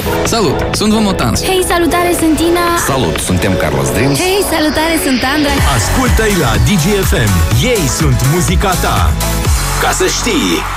Salut, sunt Vomotans. Hei, salutare, sunt Tina. Salut, suntem Carlos Dreams. Hei, salutare, sunt Andra. Ascultă-i la DGFM. Ei sunt muzica ta. Ca să știi.